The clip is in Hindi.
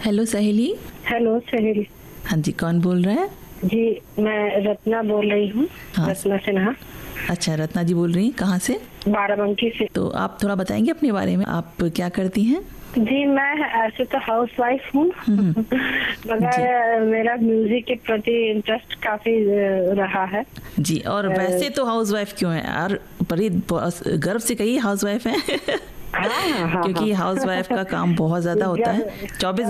हेलो सहेली। हेलो सहेली। हाँ जी, कौन बोल रहा है? जी मैं रत्ना बोल रही हूँ। हाँ। रत्ना सिन्हा। अच्छा, रत्ना जी बोल रही हैं, कहाँ से? बाराबंकी से। तो आप थोड़ा बताएंगे अपने बारे में, आप क्या करती हैं? जी मैं ऐसे तो हाउस वाइफ हूँ मगर मेरा म्यूजिक के प्रति इंटरेस्ट काफी रहा है। जी, और वैसे तो हाउस वाइफ क्यों है यार? बड़ी गर्व से कही हाउस वाइफ है हाँ, क्योंकि हाउस वाइफ का काम बहुत ज्यादा होता है। 24